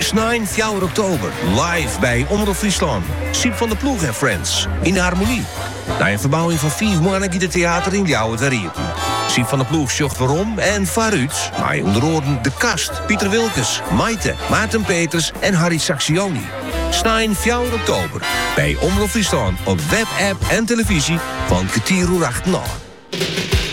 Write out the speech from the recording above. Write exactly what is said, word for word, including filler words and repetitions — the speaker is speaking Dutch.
Snijn, vier oktober, live bij Omroep Friesland. Siep van der Ploeg en Friends, in de harmonie. Na een verbouwing van vier mannen giet het theater in Ljouwen te rieten. Siep van der Ploeg zocht waarom en waaruit. Maar onder oren De Kast, Pieter Wilkes, Maite, Maarten Peters en Harry Saxioni. Snijn, vier oktober, bij Omroep Friesland op web, app en televisie van Ketier uur acht.